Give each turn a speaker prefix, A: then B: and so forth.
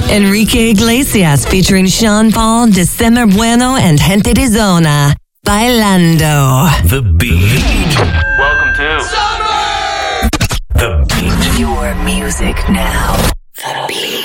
A: Enrique Iglesias featuring Sean Paul, December Bueno, and Gente de Zona. Bailando.
B: The Beat.
C: Welcome to
B: Summer. The Beat.
A: Your music now. The Beat.